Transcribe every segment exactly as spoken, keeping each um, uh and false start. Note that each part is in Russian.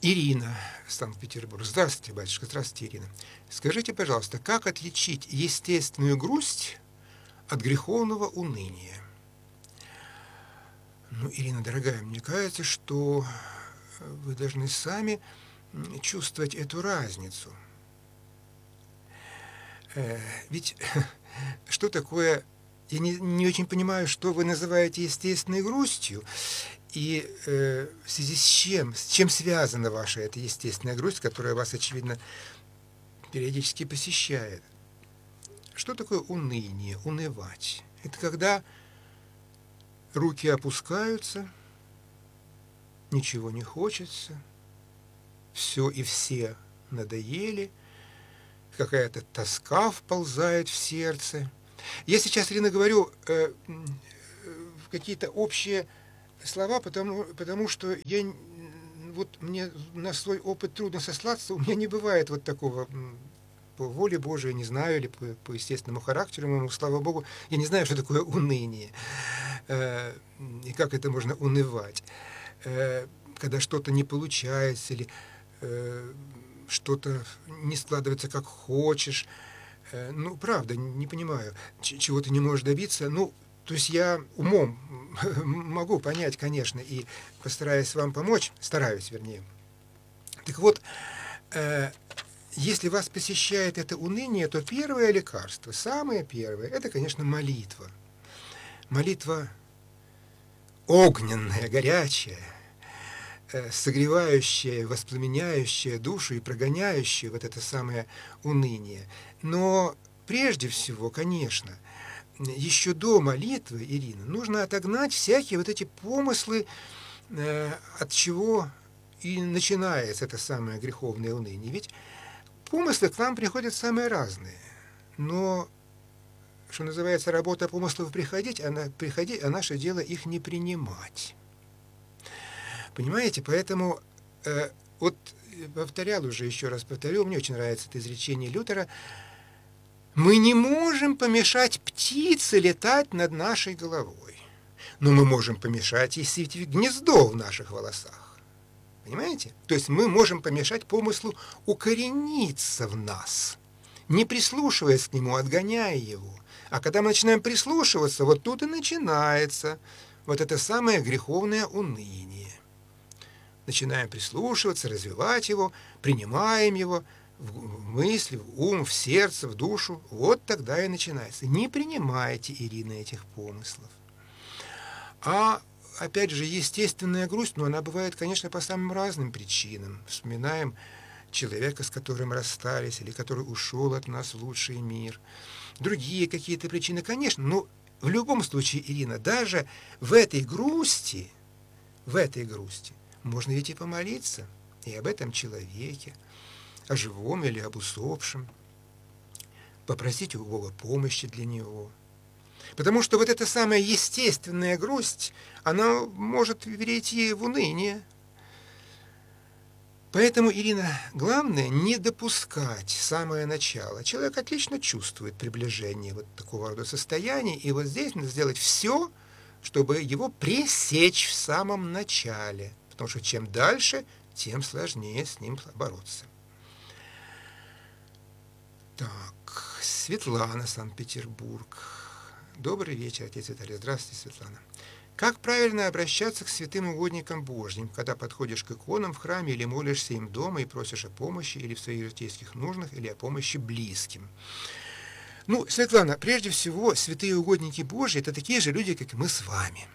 Ирина, Санкт-Петербург. Здравствуйте, батюшка. Здравствуйте, Ирина. Скажите, пожалуйста, как отличить естественную грусть от греховного уныния? Ну, Ирина, дорогая, мне кажется, что вы должны сами чувствовать эту разницу. Э, ведь что такое... Я не, не очень понимаю, что вы называете естественной грустью, и э, в связи с чем, с чем связана ваша эта естественная грусть, которая вас, очевидно, периодически посещает. Что такое уныние, унывать? Это когда руки опускаются, ничего не хочется, все и все надоели, какая-то тоска вползает в сердце. Я сейчас, Ирина, говорю э, э, какие-то общие слова, потому, потому что я, вот мне на свой опыт трудно сослаться, у меня не бывает вот такого по воле Божией, не знаю, или по, по естественному характеру моему, слава Богу, я не знаю, что такое уныние, э, и как это можно унывать, э, когда что-то не получается, или э, что-то не складывается как хочешь. Э, ну, правда, не понимаю, чего ты не можешь добиться. Ну, то есть я умом могу понять, конечно, и постараюсь вам помочь, стараюсь, вернее. Так вот, э, если вас посещает это уныние, то первое лекарство, самое первое, это, конечно, молитва. Молитва огненная, горячая, э, согревающая, воспламеняющая душу и прогоняющая вот это самое уныние. Но прежде всего, конечно, еще до молитвы, Ирина, нужно отогнать всякие вот эти помыслы, э, от чего и начинается это самое греховное уныние. Ведь помыслы к нам приходят самые разные, но, что называется, работа помыслов приходить, она, приходить, а наше дело их не принимать. Понимаете, поэтому, э, вот повторял уже, еще раз повторю, мне очень нравится это изречение Лютера: мы не можем помешать птице летать над нашей головой, но мы можем помешать ей свить гнездо в наших волосах. Понимаете? То есть мы можем помешать помыслу укорениться в нас, не прислушиваясь к нему, отгоняя его. А когда мы начинаем прислушиваться, вот тут и начинается вот это самое греховное уныние. Начинаем прислушиваться, развивать его, принимаем его в мысли, в ум, в сердце, в душу. Вот тогда и начинается. Не принимайте, Ирина, этих помыслов. А опять же, естественная грусть, но она бывает, конечно, по самым разным причинам. Вспоминаем человека, с которым расстались, или который ушел от нас в лучший мир. Другие какие-то причины, конечно, но в любом случае, Ирина, даже в этой грусти, в этой грусти можно ведь и помолиться и об этом человеке, о живом или об усопшем, попросить у Бога помощи для него. Потому что вот эта самая естественная грусть, она может перейти в уныние. Поэтому, Ирина, главное не допускать самое начало. Человек отлично чувствует приближение вот такого рода состояния, и вот здесь надо сделать все, чтобы его пресечь в самом начале. Потому что чем дальше, тем сложнее с ним бороться. Так, Светлана, Санкт-Петербург. Добрый вечер, отец Виталий. Здравствуйте, Светлана. Как правильно обращаться к святым угодникам Божьим, когда подходишь к иконам в храме или молишься им дома и просишь о помощи или в своих житейских нуждах, или о помощи близким? Ну, Светлана, прежде всего, святые угодники Божьи – это такие же люди, как и мы с вами.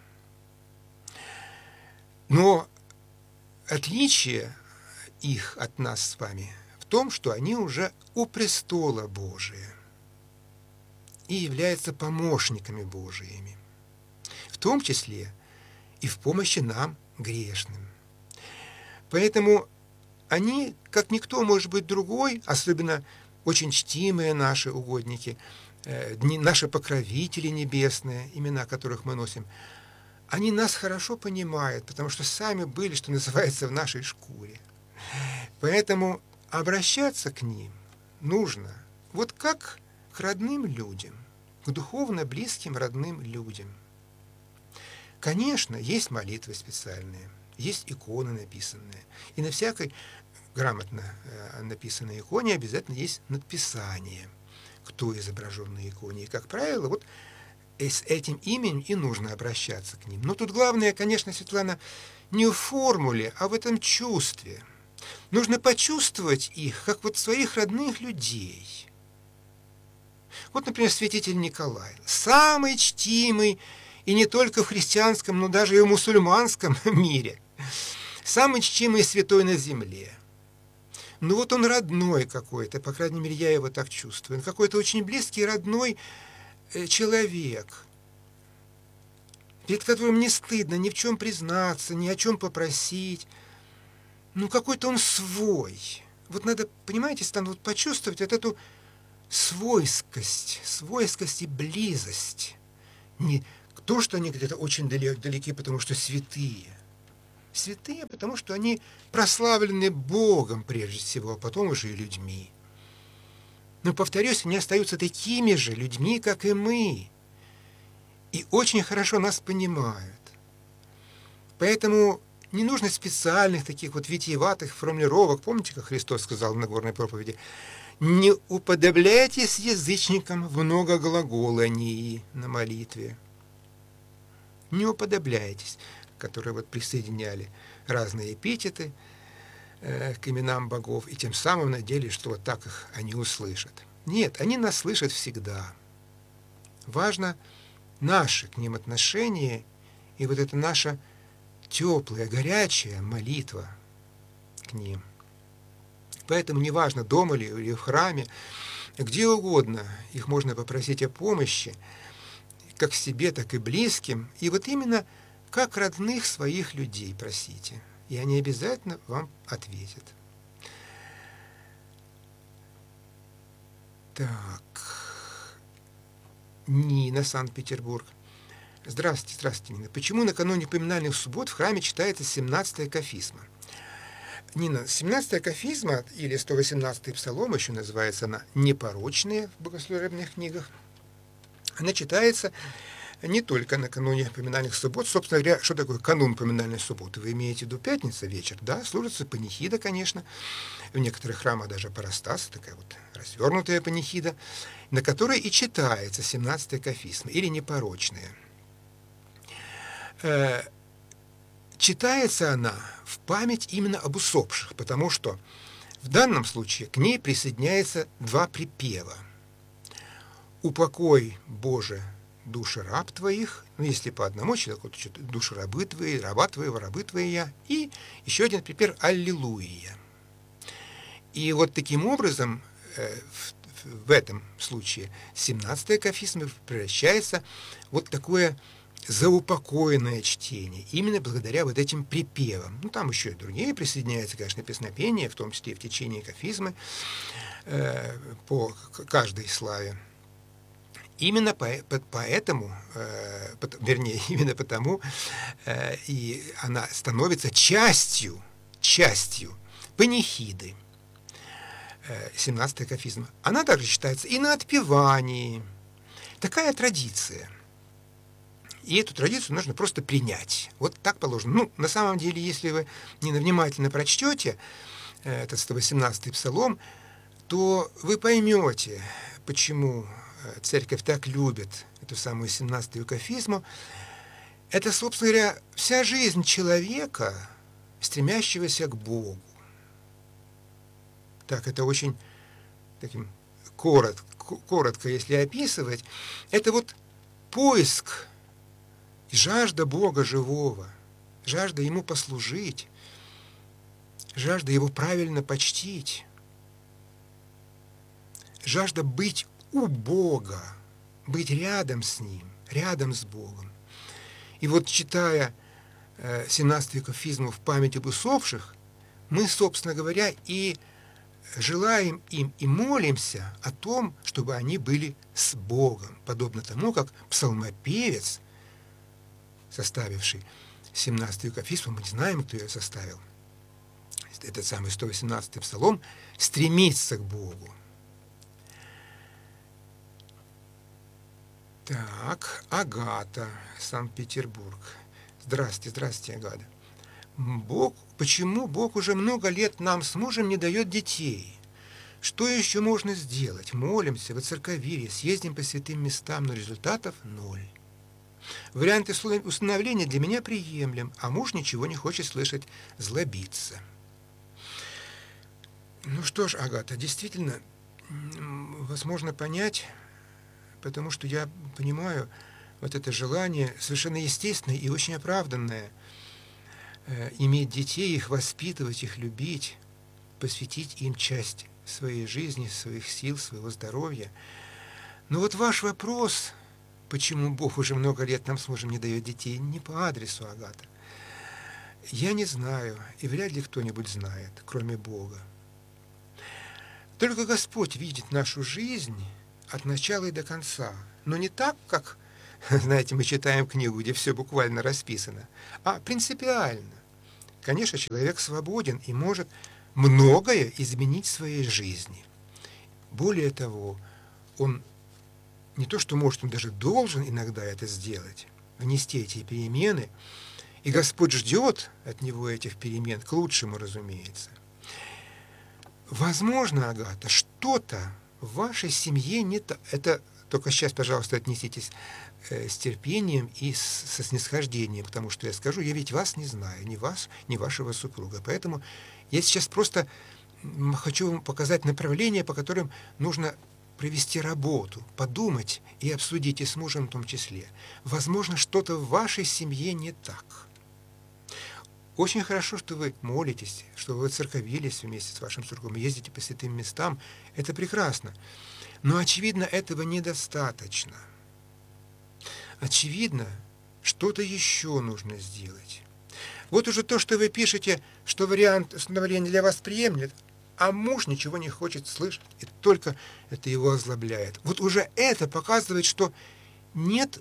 Но отличие их от нас с вами в том, что они уже у престола Божия и являются помощниками Божиими, в том числе и в помощи нам, грешным. Поэтому они, как никто, может быть, другой, особенно очень чтимые наши угодники, э, наши покровители небесные, имена которых мы носим, они нас хорошо понимают, потому что сами были, что называется, в нашей шкуре. Поэтому обращаться к ним нужно вот как к родным людям, к духовно близким родным людям. Конечно, есть молитвы специальные, есть иконы написанные. И на всякой грамотно написанной иконе обязательно есть надписание, кто изображен на иконе. И, как правило, вот с этим именем и нужно обращаться к ним. Но тут главное, конечно, Светлана, не в формуле, а в этом чувстве. Нужно почувствовать их, как вот своих родных людей. Вот, например, святитель Николай, самый чтимый и не только в христианском, но даже и в мусульманском мире, самый чтимый святой на земле. Ну вот он родной какой-то, по крайней мере, я его так чувствую. Он какой-то очень близкий, родной человек, перед которым не стыдно ни в чем признаться, ни о чем попросить. Ну какой-то он свой. Вот надо, понимаете, там вот почувствовать вот эту свойскость, свойскость и близость. Не то, что они где-то очень далеки, потому что святые. Святые, потому что они прославлены Богом прежде всего, а потом уже и людьми. Но, повторюсь, они остаются такими же людьми, как и мы. И очень хорошо нас понимают. Поэтому не нужно специальных таких вот витиеватых формулировок. Помните, как Христос сказал в Нагорной проповеди? «Не уподобляйтесь язычникам в многоглаголании на молитве». Не уподобляйтесь, которые вот присоединяли разные эпитеты э, к именам богов, и тем самым надеялись, что вот так их они услышат. Нет, они нас слышат всегда. Важно наше к ним отношение и вот эта наша теплая, горячая молитва к ним. Поэтому неважно, дома ли или в храме, где угодно их можно попросить о помощи, как себе, так и близким, и вот именно как родных своих людей просите, и они обязательно вам ответят. Так, Нина, Санкт-Петербург. Здравствуйте, здравствуйте, Нина. Почему накануне поминальных суббот в храме читается семнадцатая кафизма? Нина, семнадцатая кафизма, или сто восемнадцатый псалом, еще называется она «Непорочные» в богослужебных книгах, она читается не только накануне поминальных суббот. Собственно говоря, что такое канун поминальной субботы? Вы имеете в виду пятница вечер? Да, служится панихида, конечно. В некоторых храмах даже парастас, такая вот развернутая панихида, на которой и читается семнадцатая кафизма, или непорочная. Э, читается она в память именно об усопших, потому что в данном случае к ней присоединяется два припева. «Упокой, Боже, души раб твоих», ну, если по одному человеку, то души рабы твои, раба твоего, рабы твоя, и еще один припев «Аллилуйя». И вот таким образом э, в, в этом случае семнадцатая кафизма превращается в вот такое заупокоенное чтение, именно благодаря вот этим припевам. Ну, там еще и другие присоединяются, конечно, песнопения, в том числе и в течение кафизмы, э, по каждой славе. Именно по, по, поэтому, э, по, вернее, именно потому э, и она становится частью, частью панихиды, э, семнадцатая кафизма. Она также считается и на отпевании. Такая традиция. И эту традицию нужно просто принять. Вот так положено. Ну, на самом деле, если вы невнимательно прочтете э, этот сто восемнадцатый псалом, то вы поймете, почему Церковь так любит эту самую семнадцатую кафизму. Это, собственно говоря, вся жизнь человека, стремящегося к Богу. Так, это очень таким коротко, коротко, если описывать, это вот поиск и жажда Бога живого, жажда Ему послужить, жажда Его правильно почтить, жажда быть у Бога, быть рядом с Ним, рядом с Богом. И вот, читая э, семнадцатую кафизму в память об усопших, мы, собственно говоря, и желаем им и молимся о том, чтобы они были с Богом, подобно тому, как псалмопевец, составивший семнадцатую кафизму, мы не знаем, кто ее составил, этот самый сто восемнадцатый псалом, стремится к Богу. Так, Агата, Санкт-Петербург. Здравствуйте, здравствуйте, Агата. Бог, почему Бог уже много лет нам с мужем не дает детей? Что еще можно сделать? Молимся, воцерковили, съездим по святым местам, но результатов ноль. Вариант усыновления для меня приемлем, а муж ничего не хочет слышать, злобится. Ну что ж, Агата, действительно, возможно понять, потому что я понимаю вот это желание совершенно естественное и очень оправданное э, иметь детей, их воспитывать, их любить, посвятить им часть своей жизни, своих сил, своего здоровья. Но вот ваш вопрос, почему Бог уже много лет нам с мужем не дает детей, не по адресу, Агата. Я не знаю, и вряд ли кто-нибудь знает, кроме Бога. Только Господь видит нашу жизнь от начала и до конца, но не так, как, знаете, мы читаем книгу, где все буквально расписано, а принципиально. Конечно, человек свободен и может многое изменить в своей жизни. Более того, он не то что может, он даже должен иногда это сделать, внести эти перемены, и Господь ждет от него этих перемен, к лучшему, разумеется. Возможно, Агата, что-то в вашей семье не так. Это только сейчас, пожалуйста, отнеситесь э, с терпением и с, со снисхождением, потому что я скажу, я ведь вас не знаю, ни вас, ни вашего супруга. Поэтому я сейчас просто хочу вам показать направления, по которым нужно провести работу, подумать и обсудить и с мужем в том числе. Возможно, что-то в вашей семье не так. Очень хорошо, что вы молитесь, что вы церковились вместе с вашим супругом, ездите по святым местам. Это прекрасно. Но, очевидно, этого недостаточно. Очевидно, что-то еще нужно сделать. Вот уже то, что вы пишете, что вариант усыновления для вас приемлет, а муж ничего не хочет слышать, и только это его озлобляет. Вот уже это показывает, что нет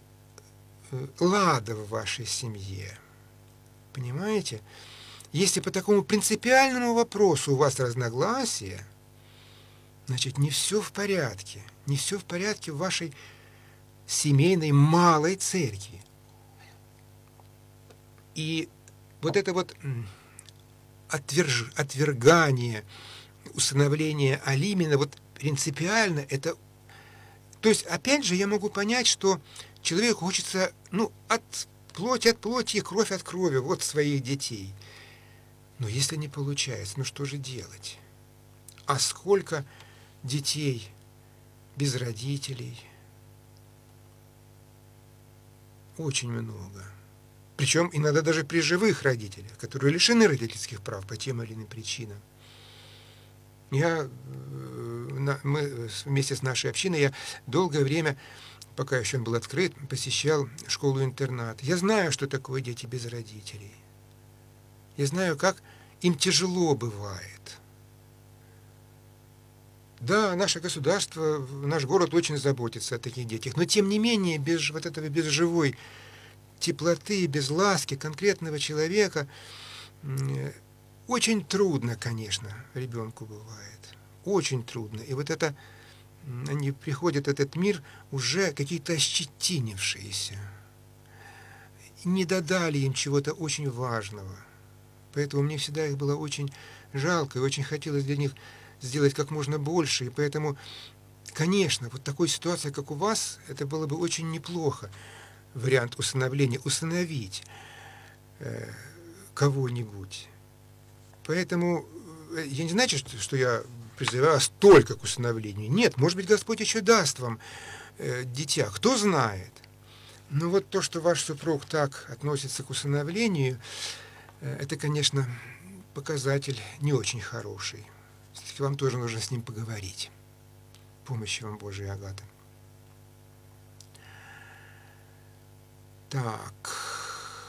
лада в вашей семье. Понимаете? Если по такому принципиальному вопросу у вас разногласия, значит, не все в порядке. Не все в порядке в вашей семейной малой церкви. И вот это вот отверж, отвергание, усыновление алимена, вот принципиально это... То есть, опять же, я могу понять, что человеку хочется, ну, от плоть от плоти, кровь от крови, вот своих детей. Но если не получается, ну что же делать? А сколько детей без родителей? Очень много. Причем иногда даже при живых родителях, которые лишены родительских прав по тем или иным причинам. Я, мы вместе с нашей общиной, я долгое время, пока еще он был открыт, посещал школу-интернат. Я знаю, что такое дети без родителей. Я знаю, как им тяжело бывает. Да, наше государство, наш город очень заботится о таких детях, но тем не менее, без вот этого, без живой теплоты, без ласки конкретного человека, очень трудно, конечно, ребенку бывает. Очень трудно. И вот это, они приходят в этот мир уже какие-то ощетинившиеся. Не додали им чего-то очень важного. Поэтому мне всегда их было очень жалко, и очень хотелось для них сделать как можно больше. И поэтому, конечно, вот такой ситуации, как у вас, это было бы очень неплохо. Вариант усыновления, усыновить э, кого-нибудь. Поэтому я не значит, что, что я призываю вас только к усыновлению. Нет, может быть, Господь еще даст вам э, дитя, кто знает. Но вот то, что ваш супруг так относится к усыновлению, э, это, конечно, показатель не очень хороший. Все-таки вам тоже нужно с ним поговорить. Помощи вам Божией, Агата. Так.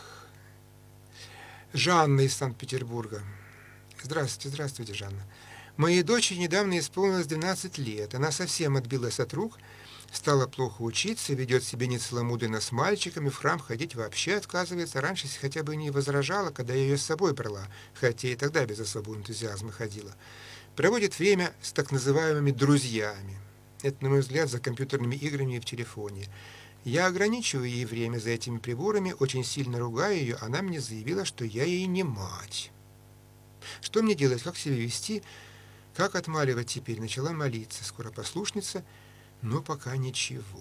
Жанна из Санкт-Петербурга. Здравствуйте, здравствуйте, Жанна. Моей дочери недавно исполнилось двенадцать лет. Она совсем отбилась от рук, стала плохо учиться, ведет себя нецеломудренно с мальчиками, в храм ходить вообще отказывается. Раньше хотя бы не возражала, когда я ее с собой брала, хотя и тогда без особого энтузиазма ходила. Проводит время с так называемыми друзьями. Это, на мой взгляд, за компьютерными играми и в телефоне. Я ограничиваю ей время за этими приборами, очень сильно ругаю ее, она мне заявила, что я ей не мать. Что мне делать, как себя вести, как отмаливать теперь? Начала молиться, скоропослушница, но пока ничего.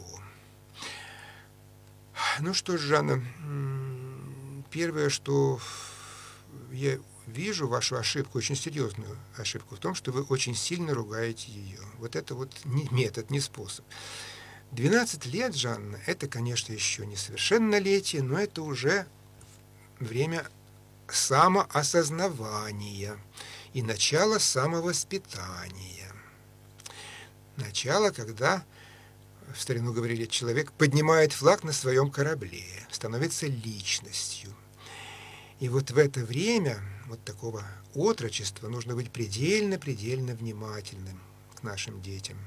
Ну что ж, Жанна, первое, что я вижу вашу ошибку, очень серьезную ошибку, в том, что вы очень сильно ругаете ее. Вот это вот не метод, не способ. двенадцать лет, Жанна, это, конечно, еще не совершеннолетие, но это уже время самоосознавания и начало самовоспитания. Начало, когда, в старину говорили, человек поднимает флаг на своем корабле, становится личностью. И вот в это время вот такого отрочества нужно быть предельно-предельно внимательным к нашим детям.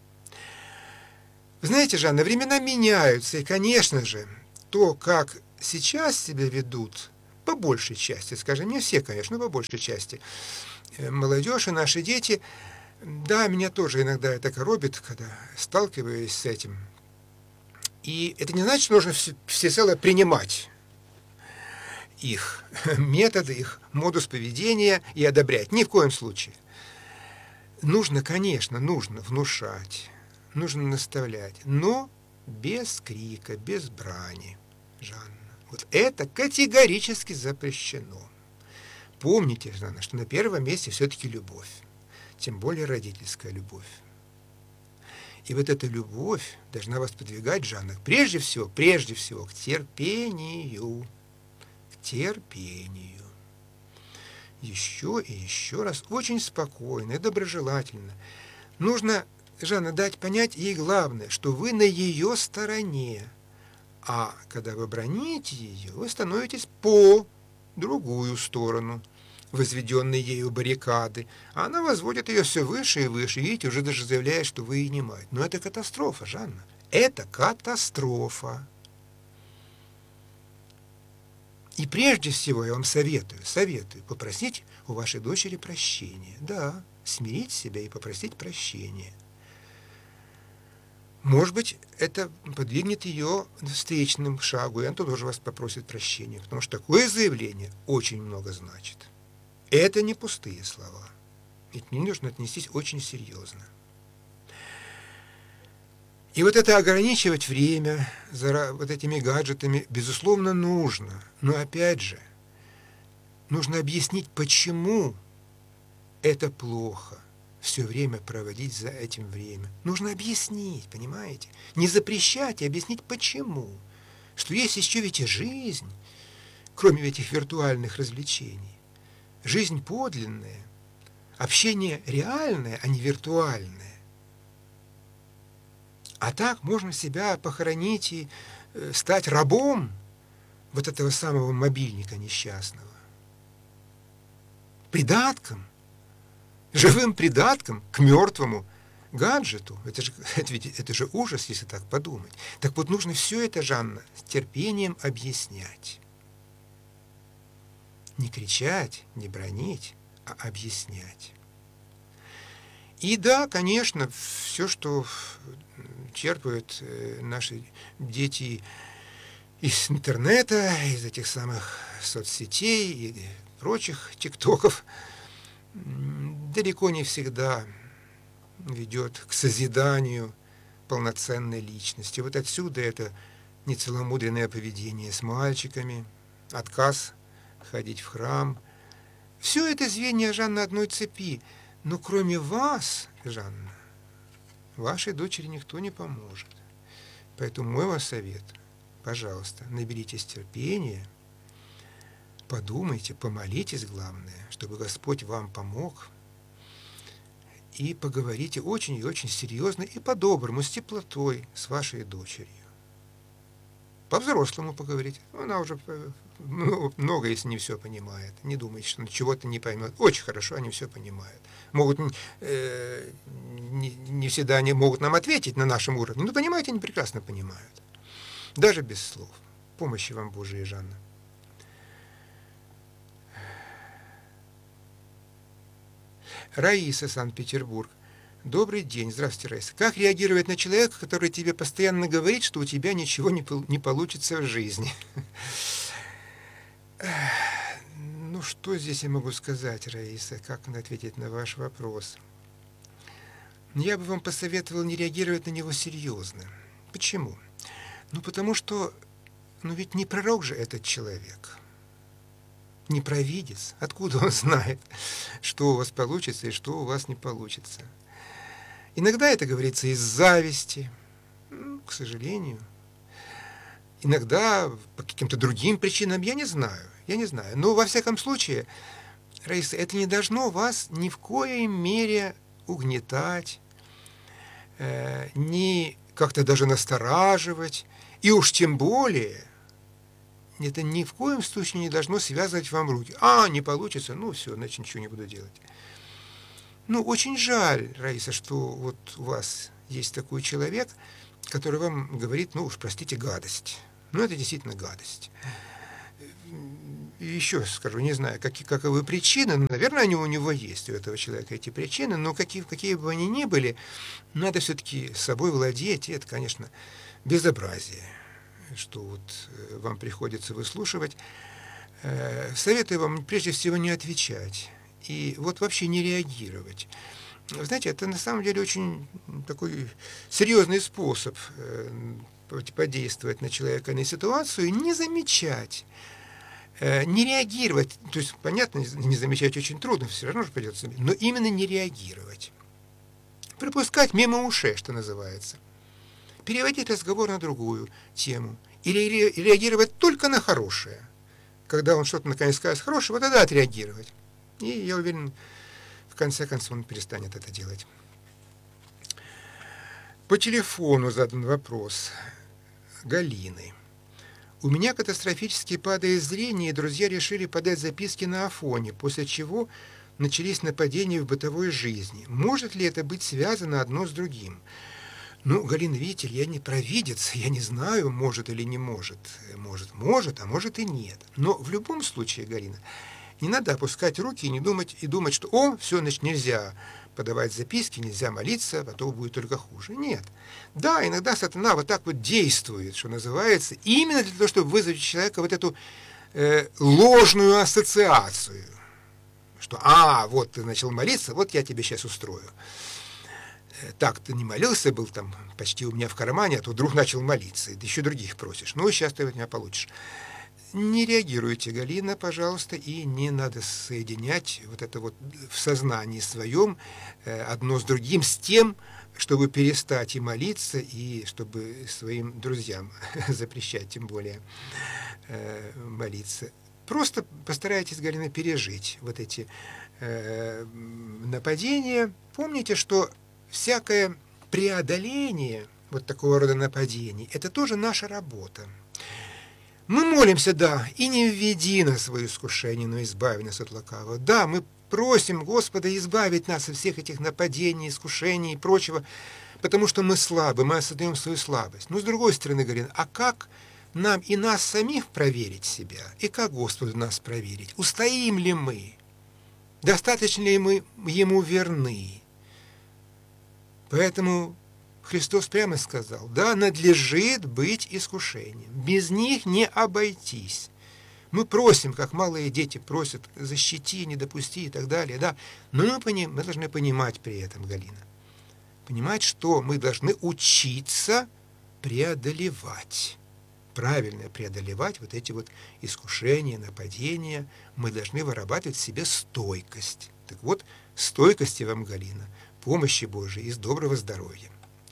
Вы знаете, Жанна, времена меняются, и, конечно же, то, как сейчас себя ведут, по большей части, скажем, не все, конечно, но по большей части, молодежь и наши дети, да, меня тоже иногда это коробит, когда сталкиваюсь с этим. И это не значит, что нужно всецело принимать их методы, их модус поведения и одобрять. Ни в коем случае. Нужно, конечно, нужно внушать, нужно наставлять, но без крика, без брани, Жанна. Вот это категорически запрещено. Помните, Жанна, что на первом месте все-таки любовь, тем более родительская любовь. И вот эта любовь должна вас подвигать, Жанна, прежде всего, прежде всего, к терпению. К терпению. Еще и еще раз, очень спокойно и доброжелательно. Нужно, Жанна, дать понять ей главное, что вы на ее стороне. А когда вы браните ее, вы становитесь по другую сторону возведенной ею баррикады. А она возводит ее все выше и выше. Видите, уже даже заявляет, что вы ее не мать. Но это катастрофа, Жанна. Это катастрофа. И прежде всего я вам советую, советую попросить у вашей дочери прощения. Да, смирить себя и попросить прощения. Может быть, это подвигнет ее встречным шагу, и она тоже вас попросит прощения, потому что такое заявление очень много значит. Это не пустые слова. Ведь к ним нужно отнестись очень серьезно. И вот это ограничивать время за вот этими гаджетами, безусловно, нужно. Но опять же, нужно объяснить, почему это плохо. Все время проводить за этим время. Нужно объяснить, понимаете? Не запрещать, а объяснить, почему. Что есть еще ведь и жизнь, кроме этих виртуальных развлечений. Жизнь подлинная, общение реальное, а не виртуальное. А так можно себя похоронить и э, стать рабом вот этого самого мобильника несчастного. Придатком. Живым придатком к мертвому гаджету. Это же, это, ведь, это же ужас, если так подумать. Так вот, нужно все это, Жанна, с терпением объяснять. Не кричать, не бранить, а объяснять. И да, конечно, все, что черпают наши дети из интернета, из этих самых соцсетей и прочих тиктоков, далеко не всегда ведет к созиданию полноценной личности. Вот отсюда это нецеломудренное поведение с мальчиками, отказ ходить в храм. Все это звенья, Жанна, одной цепи. Но кроме вас, Жанна, вашей дочери никто не поможет. Поэтому мой вам совет, пожалуйста, наберитесь терпения, подумайте, помолитесь, главное, чтобы Господь вам помог, и поговорите очень и очень серьезно и по-доброму, с теплотой с вашей дочерью. По-взрослому поговорить. Она уже много, если не все понимает. Не думайте, что она чего-то не поймет. Очень хорошо, они все понимают. Могут, э, не, не всегда они могут нам ответить на нашем уровне, но понимаете, они прекрасно понимают. Даже без слов. Помощи вам Божией, Жанна. Раиса, Санкт-Петербург. Добрый день. Здравствуйте, Раиса. Как реагировать на человека, который тебе постоянно говорит, что у тебя ничего не, пол- не получится в жизни? Ну, что здесь я могу сказать, Раиса? Как ответить на ваш вопрос? Я бы вам посоветовал не реагировать на него серьезно. Почему? Ну, потому что, ну ведь не пророк же этот человек, не провидец. Откуда он знает, что у вас получится и что у вас не получится? Иногда это говорится из зависти, ну, к сожалению. Иногда по каким-то другим причинам, я не знаю, я не знаю. Но во всяком случае, Раиса, это не должно вас ни в коей мере угнетать, э, ни как-то даже настораживать, и уж тем более это ни в коем случае не должно связывать вам руки. А, не получится, ну все, значит ничего не буду делать. Ну, очень жаль, Раиса, что вот у вас есть такой человек, который вам говорит, ну уж простите, гадость. Ну, это действительно гадость. И еще скажу, не знаю, какие, каковы причины, но, наверное, они у него есть, у этого человека эти причины, но какие, какие бы они ни были, надо все-таки собой владеть, и это, конечно, безобразие, что вот вам приходится выслушивать. Советую вам прежде всего не отвечать и вот вообще не реагировать. Вы знаете, это на самом деле очень такой серьезный способ подействовать на человека, на ситуацию, не замечать, не реагировать. То есть, понятно, не замечать очень трудно, все равно же придется, но именно не реагировать. Пропускать мимо ушей, что называется. Переводить разговор на другую тему. Или реагировать только на хорошее. Когда он что-то наконец скажет хорошее, вот тогда отреагировать. И я уверен, в конце концов он перестанет это делать. По телефону задан вопрос Галины. У меня катастрофически падает зрение, и друзья решили подать записки на Афоне, после чего начались нападения в бытовой жизни. Может ли это быть связано одно с другим? Ну, Галина, видите, я не провидец, я не знаю, может или не может. Может, может, а может и нет. Но в любом случае, Галина, не надо опускать руки и не думать, и думать, что «о, все, значит, нельзя подавать записки, нельзя молиться, а то будет только хуже». Нет. Да, иногда сатана вот так вот действует, что называется, именно для того, чтобы вызвать у человека вот эту э, ложную ассоциацию, что «а, вот ты начал молиться, вот я тебе сейчас устрою». Так, ты не молился, был там почти у меня в кармане, а то вдруг начал молиться, и ты еще других просишь. Ну, и сейчас ты от меня получишь. Не реагируйте, Галина, пожалуйста, и не надо соединять вот это вот в сознании своем одно с другим, с тем, чтобы перестать и молиться, и чтобы своим друзьям запрещать, тем более, молиться. Просто постарайтесь, Галина, пережить вот эти нападения. Помните, что всякое преодоление вот такого рода нападений – это тоже наша работа. Мы молимся, да, и не введи нас в свое искушение, но избави нас от лукавого. Да, мы просим Господа избавить нас от всех этих нападений, искушений и прочего, потому что мы слабы, мы осознаем свою слабость. Но с другой стороны, говорим, а как нам и нас самих проверить себя? И как Господу нас проверить? Устоим ли мы? Достаточно ли мы Ему верны? Поэтому Христос прямо сказал, да, надлежит быть искушением. Без них не обойтись. Мы просим, как малые дети просят, защити, не допусти и так далее, да. Но мы, поним, мы должны понимать при этом, Галина, понимать, что мы должны учиться преодолевать. Правильно преодолевать вот эти вот искушения, нападения. Мы должны вырабатывать в себе стойкость. Так вот, стойкости вам, Галина, помощи Божией и с доброго здоровья.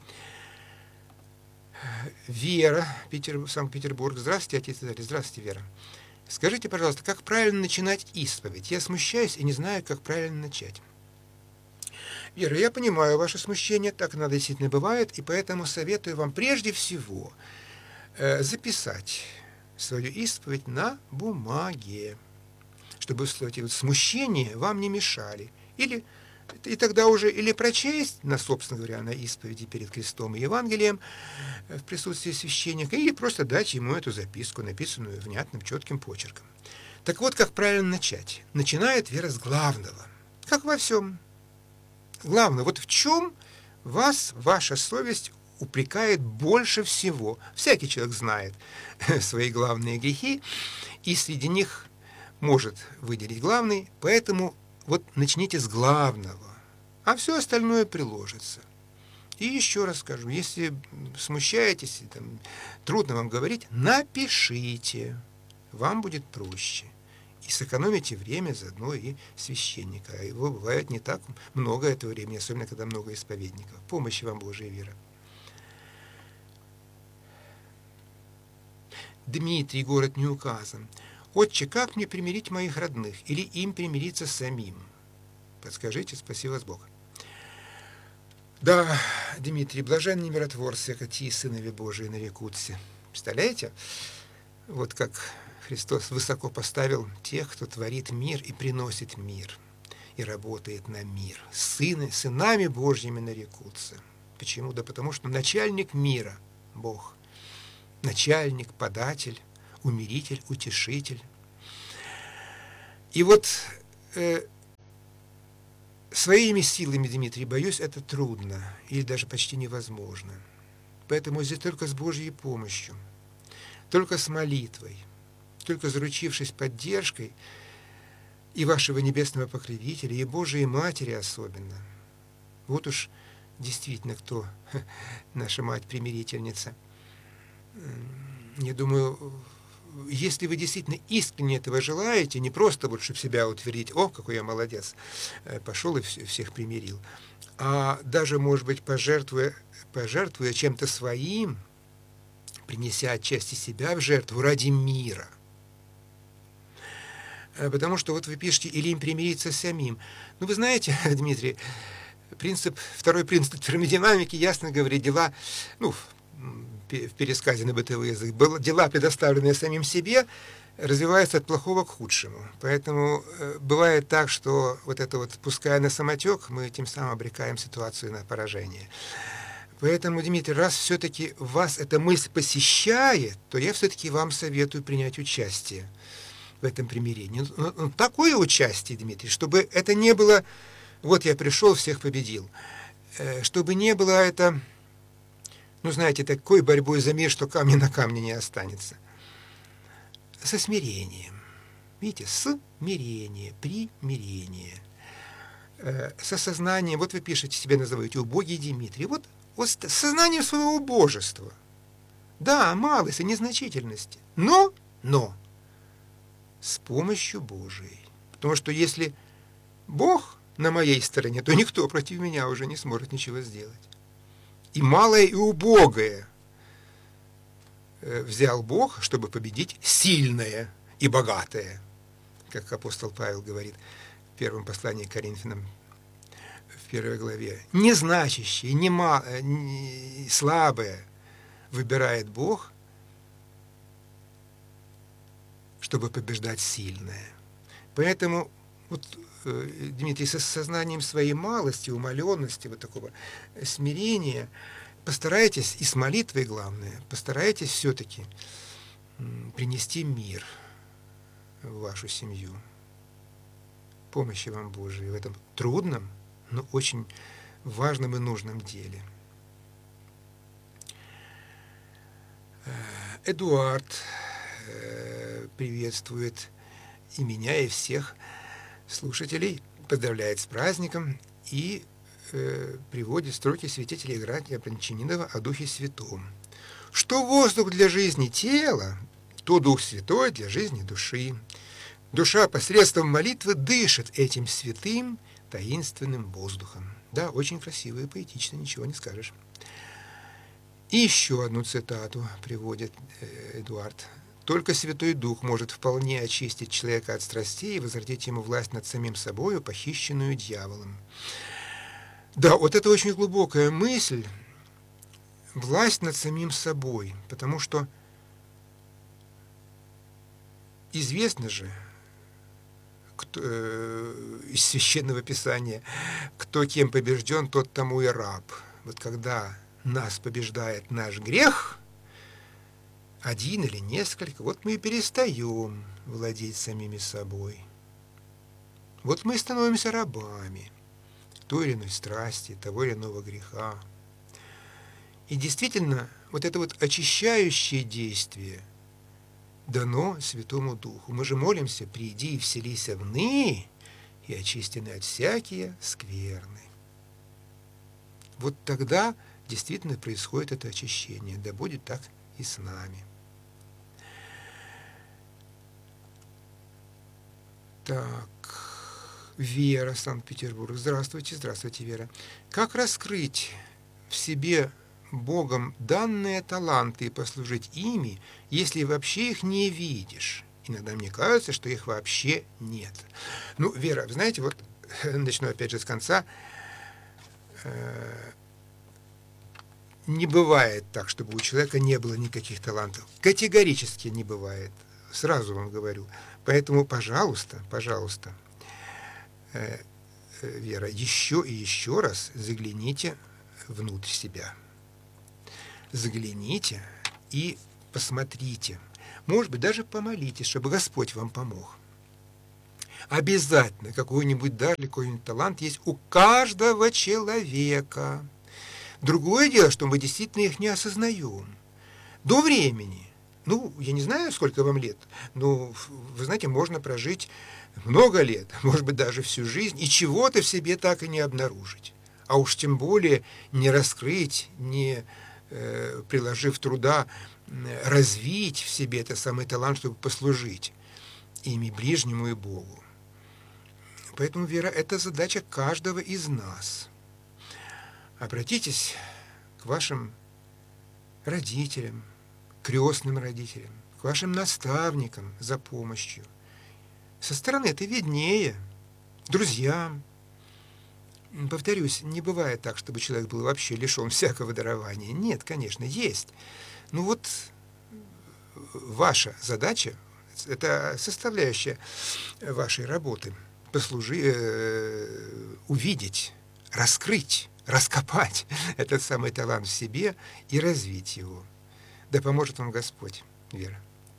Вера, Питер, Санкт-Петербург. Здравствуйте, отец Виталий. Здравствуйте, Вера. Скажите, пожалуйста, как правильно начинать исповедь? Я смущаюсь и не знаю, как правильно начать. Вера, я понимаю ваше смущение, так иногда действительно бывает, и поэтому советую вам прежде всего э, записать свою исповедь на бумаге, чтобы эти вот смущения вам не мешали. Или И тогда уже или прочесть, на, собственно говоря, на исповеди перед крестом и Евангелием в присутствии священника, или просто дать ему эту записку, написанную внятным, четким почерком. Так вот, как правильно начать. Начинает Вера с главного. Как во всем. Главное, вот в чем Вас ваша совесть упрекает больше всего. Всякий человек знает свои главные грехи, и среди них может выделить главный, поэтому вот начните с главного, а все остальное приложится. И еще раз скажу, если смущаетесь, там, трудно вам говорить, напишите, вам будет проще. И сэкономите время заодно и священника. А его бывает не так много этого времени, особенно когда много исповедников. Помощи вам Божия вера. Дмитрий, город не указан. Отче, как мне примирить моих родных? Или им примириться самим? Подскажите, спаси вас Бог. Да, Дмитрий, блаженные миротворцы, какие сынове Божии нарекутся. Представляете? Вот как Христос высоко поставил тех, кто творит мир и приносит мир, и работает на мир. Сыны, сынами Божьими нарекутся. Почему? Да потому что начальник мира – Бог. Начальник, податель, умиритель, утешитель. И вот э, своими силами, Дмитрий, боюсь, это трудно или даже почти невозможно. Поэтому здесь только с Божьей помощью, только с молитвой, только заручившись поддержкой и вашего небесного покровителя, и Божией Матери особенно. Вот уж действительно кто наша мать-примирительница. Я думаю, если вы действительно искренне этого желаете, не просто вот, чтобы себя утвердить, о, какой я молодец, пошел и всех примирил, а даже, может быть, пожертвуя, пожертвуя чем-то своим, принеся отчасти себя в жертву ради мира. Потому что вот вы пишете, или им примириться самим. Ну, вы знаете, Дмитрий, принцип, второй принцип термодинамики ясно говорит, дела, ну, в пересказе на бытовый язык, дела, предоставленные самим себе, развиваются от плохого к худшему. Поэтому э, бывает так, что вот это вот, пуская на самотек, мы тем самым обрекаем ситуацию на поражение. Поэтому, Дмитрий, раз все-таки вас эта мысль посещает, то я все-таки вам советую принять участие в этом примирении. Ну, такое участие, Дмитрий, чтобы это не было, вот я пришел, всех победил, э, чтобы не было это... Ну, знаете, такой борьбой за мир, что камня на камне не останется. Со смирением. Видите, смирение, примирение. Э, со сознанием, вот вы пишете, себя называете убогий Дмитрий. Вот, вот с сознанием своего убожества. Да, малости, незначительности. Но, но, с помощью Божией. Потому что если Бог на моей стороне, то никто против меня уже не сможет ничего сделать. И малое, и убогое взял Бог, чтобы победить сильное и богатое, как апостол Павел говорит в первом послании к Коринфянам, в первой главе. Незначащее, не малое, не слабое выбирает Бог, чтобы побеждать сильное. Поэтому вот, Дмитрий, со сознанием своей малости, умаленности, вот такого смирения, постарайтесь, и с молитвой главное, постарайтесь все-таки принести мир в вашу семью. Помощи вам Божией в этом трудном, но очень важном и нужном деле. Эдуард приветствует и меня, и всех слушателей, поздравляет с праздником и э, приводит строки святителя Игнатия Брянчанинова о Духе Святом. Что воздух для жизни тела, то Дух Святой для жизни души. Душа посредством молитвы дышит этим святым таинственным воздухом. Да, очень красиво и поэтично, ничего не скажешь. И еще одну цитату приводит э, Эдуард. Только Святой Дух может вполне очистить человека от страстей и возвратить ему власть над самим собою, похищенную дьяволом. Да, вот это очень глубокая мысль, власть над самим собой, потому что известно же кто, э, из Священного Писания, кто кем побежден, тот тому и раб. Вот когда нас побеждает наш грех, один или несколько, вот мы и перестаем владеть самими собой. Вот мы становимся рабами. той или иной страсти, того или иного греха. И действительно, вот это вот очищающее действие дано Святому Духу. Мы же молимся: «Приди и вселися вны, и очистены от всякие скверны». Вот тогда действительно происходит это очищение. Да будет так и с нами. Так, Вера, Санкт-Петербург. Здравствуйте, здравствуйте, Вера. Как раскрыть в себе Богом данные таланты и послужить ими, если вообще их не видишь? Иногда мне кажется, что их вообще нет. Ну, Вера, вы знаете, вот начну опять же с конца. Не бывает так, чтобы у человека не было никаких талантов. Категорически не бывает. Сразу вам говорю. Поэтому, пожалуйста, пожалуйста, э, э, Вера, еще и еще раз загляните внутрь себя. Загляните и посмотрите. Может быть, даже помолитесь, чтобы Господь вам помог. Обязательно какой-нибудь дар или какой-нибудь талант есть у каждого человека. Другое дело, что мы действительно их не осознаем. До времени. Ну, я не знаю, сколько вам лет, но, вы знаете, можно прожить много лет, может быть, даже всю жизнь, и чего-то в себе так и не обнаружить. А уж тем более не раскрыть, не э, приложив труда, э, развить в себе этот самый талант, чтобы послужить ими ближнему и Богу. Поэтому, Вера, это задача каждого из нас. Обратитесь к вашим родителям, крестным родителям, к вашим наставникам за помощью. Со стороны это виднее, друзьям. Повторюсь, не бывает так, чтобы человек был вообще лишен всякого дарования. Нет, конечно, есть. Ну вот ваша задача, это составляющая вашей работы, послужи, э, увидеть, раскрыть, раскопать этот самый талант в себе и развить его. Да поможет вам Господь, Вера.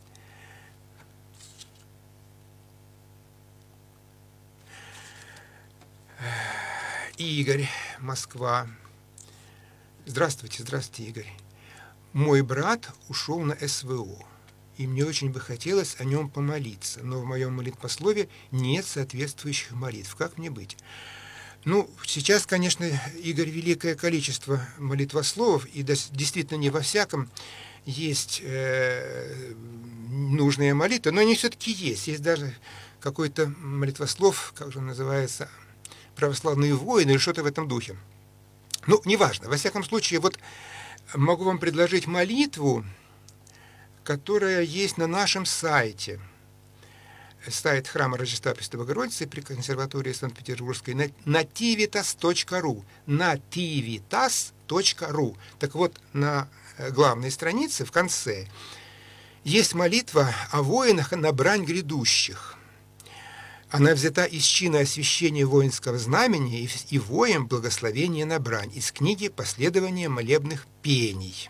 Игорь, Москва. Здравствуйте, здравствуйте, Игорь. Мой брат ушел на эс вэ о, и мне очень бы хотелось о нем помолиться, но в моем молитвослове нет соответствующих молитв. Как мне быть? Ну, сейчас, конечно, Игорь, великое количество молитвословов, и действительно не во всяком есть э, нужная молитва, но они все-таки есть. Есть даже какой-то молитвослов, как же он называется, православные воины или что-то в этом духе. Ну, неважно. Во всяком случае, вот могу вам предложить молитву, которая есть на нашем сайте. Сайт храма Рождества Пресвятой Богородицы при консерватории Санкт-Петербургской нативитас точка ру. нативитас точка ру. Так вот, на главной странице в конце есть молитва о воинах на брань грядущих. Она взята из чина освящения воинского знамени и воем благословения на брань из книги «Последование молебных пений».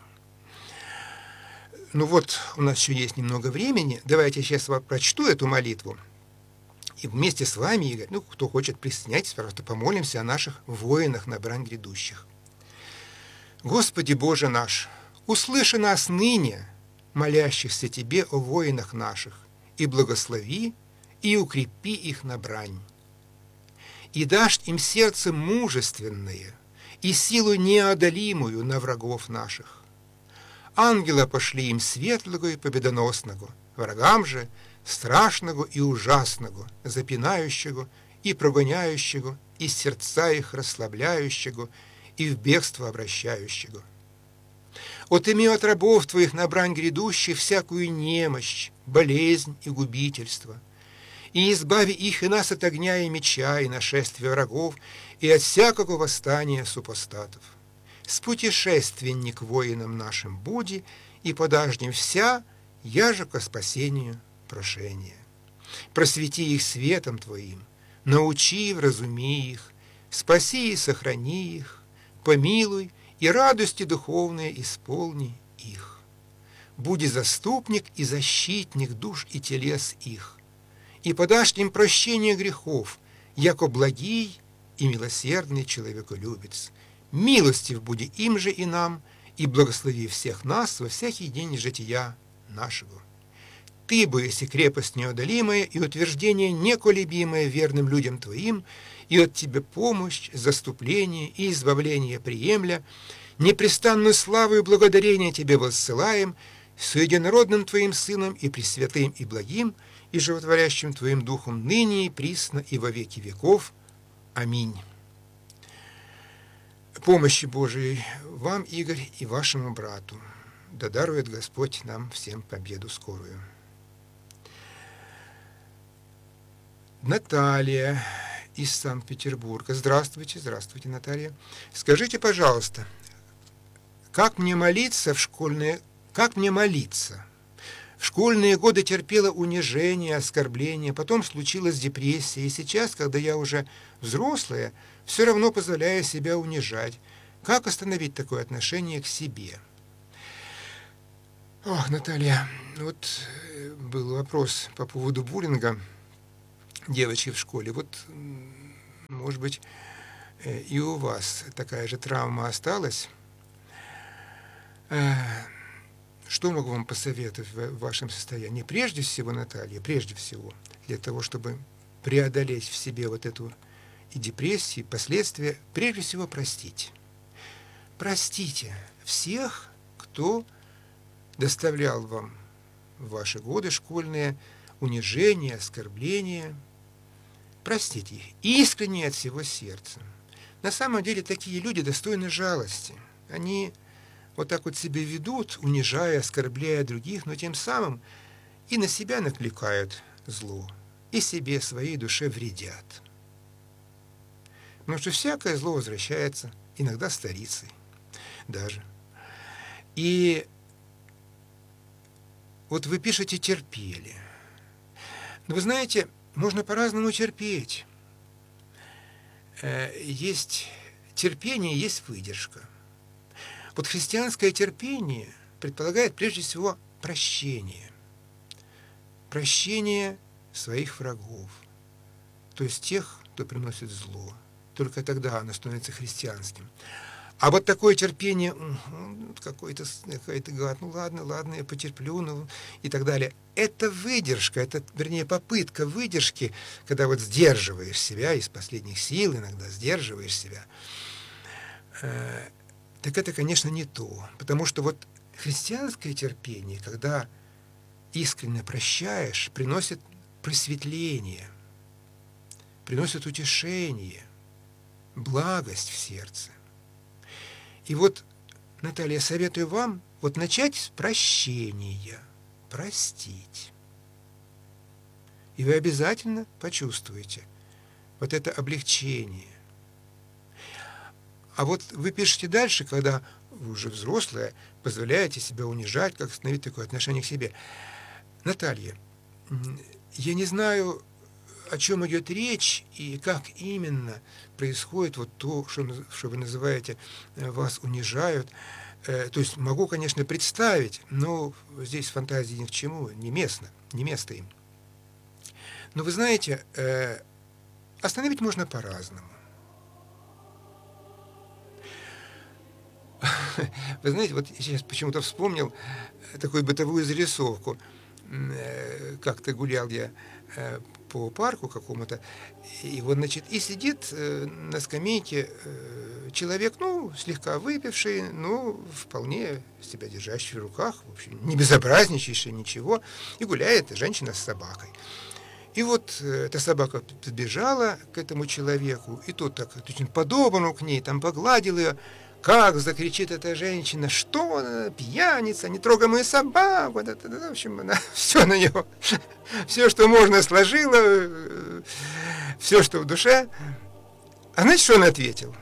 Ну вот, у нас еще есть немного времени. Давайте я сейчас вам прочту эту молитву. И вместе с вами, Игорь, ну, кто хочет, присоединяйтесь, пожалуйста, помолимся о наших воинах на брань грядущих. Господи Боже наш, услыши нас ныне, молящихся Тебе о воинах наших, и благослови, и укрепи их на брань. И дашь им сердце мужественное и силу неодолимую на врагов наших. Ангела пошли им светлого и победоносного, врагам же страшного и ужасного, запинающего и прогоняющего, и сердца их расслабляющего, и в бегство обращающего. Отыми от рабов Твоих на брань грядущих всякую немощь, болезнь и губительство, и избави их и нас от огня и меча, и нашествия врагов, и от всякого восстания супостатов. Спутешественник воинам нашим буди, и подажнем вся, яже ко спасению прошения. Просвети их светом Твоим, научи, вразуми их, спаси и сохрани их, помилуй, и радости духовные исполни их. Буди заступник и защитник душ и телес их, и подашь им прощение грехов, яко благий и милосердный человеколюбец. Милостив буди им же и нам, и благослови всех нас во всякий день жития нашего. Ты бы, если крепость неодолимая и утверждение неколебимое верным людям Твоим, и от Тебя помощь, заступление и избавление приемля, непрестанную славу и благодарение Тебе воссылаем, с единородным Твоим Сыном и пресвятым и благим, и животворящим Твоим Духом ныне и присно и во веки веков. Аминь. Помощи Божией вам, Игорь, и вашему брату. Да дарует Господь нам всем победу скорую. Наталья из Санкт-Петербурга. Здравствуйте, здравствуйте, Наталья. Скажите, пожалуйста, как мне молиться в школьные... Как мне молиться? В школьные годы терпела унижение, оскорбление, потом случилась депрессия, и сейчас, когда я уже взрослая, все равно позволяю себя унижать. Как остановить такое отношение к себе? Ох, Наталья, вот был вопрос по поводу буллинга девочки в школе. Вот, может быть, и у вас такая же травма осталась. Что могу вам посоветовать в вашем состоянии? Прежде всего, Наталья, прежде всего, для того, чтобы преодолеть в себе вот эту и депрессию, и последствия, прежде всего простить. Простите всех, кто доставлял вам в ваши годы школьные унижения, оскорбления. Простите их искренне от всего сердца. На самом деле такие люди достойны жалости. Они вот так вот себя ведут, унижая, оскорбляя других, но тем самым и на себя накликают зло, и себе, своей душе вредят. Потому что всякое зло возвращается, иногда старицей даже. И вот вы пишете «терпели». Но вы знаете, можно по-разному терпеть. Есть терпение, есть выдержка. Вот христианское терпение предполагает прежде всего прощение. Прощение своих врагов, то есть тех, кто приносит зло. Только тогда оно становится христианским. А вот такое терпение, какой-то какой-то гад, ну ладно, ладно, я потерплю, ну и так далее. Это выдержка, это, вернее, попытка выдержки, когда вот сдерживаешь себя из последних сил, иногда сдерживаешь себя. Так это, конечно, не то. Потому что вот христианское терпение, когда искренне прощаешь, приносит просветление, приносит утешение, благость в сердце. И вот, Наталья, советую вам вот начать с прощения, простить. И вы обязательно почувствуете вот это облегчение. А вот вы пишете дальше, когда вы уже взрослая, позволяете себя унижать, как остановить такое отношение к себе. Наталья, я не знаю, о чем идет речь и как именно происходит вот то, что, что вы называете, вас унижают. То есть могу, конечно, представить, но здесь фантазии ни к чему, не местно, не место им. Но вы знаете, остановить можно по-разному. Вы знаете, вот я сейчас почему-то вспомнил такую бытовую зарисовку. Как-то гулял я по парку какому-то, и вот, значит, и сидит на скамейке человек, ну, слегка выпивший, ну, вполне себя держащий в руках, в общем, не безобразничающий, ничего, и гуляет женщина с собакой. И вот эта собака подбежала к этому человеку, и тот так очень по-доброму к ней, там погладил ее. Как закричит эта женщина, что она, пьяница, не трогай мою собаку. В общем, она все на него, все, что можно, сложила, все, что в душе. А знаете, что он ответил?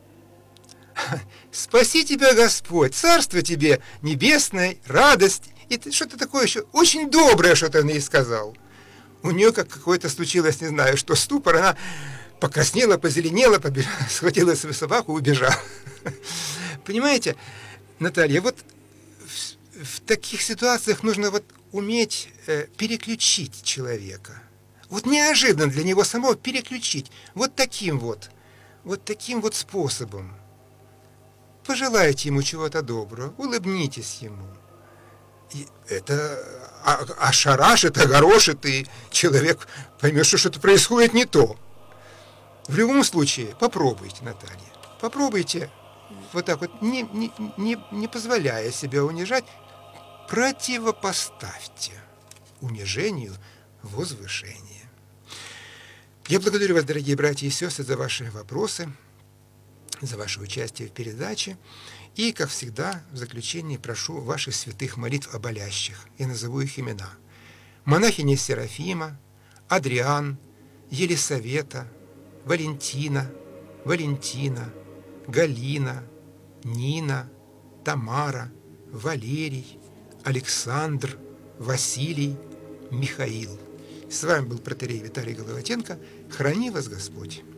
Спаси тебя, Господь, царство тебе небесное, радость. И что-то такое еще, очень доброе что-то он ей сказал. У нее как какое-то случилось, не знаю, что ступор, она покраснела, позеленела, побежала, схватила свою собаку и убежала. Понимаете, Наталья, вот в, в таких ситуациях нужно вот уметь э, переключить человека. Вот неожиданно для него самого переключить. Вот таким вот вот таким вот способом пожелайте ему чего-то доброго, улыбнитесь ему. И это ошарашит, огорошит, и человек поймет, что что-то происходит не то. В любом случае, попробуйте, Наталья, попробуйте вот так вот, не, не, не, не позволяя себя унижать, противопоставьте унижению возвышение. Я благодарю вас, дорогие братья и сестры, за ваши вопросы, за ваше участие в передаче. И, как всегда, в заключении прошу ваших святых молитв о болящих. Я назову их имена. Монахиня Серафима, Адриан, Елисавета, Валентина, Валентина, Галина, Нина, Тамара, Валерий, Александр, Василий, Михаил. С вами был протоиерей Виталий Головатенко. Храни вас Господь!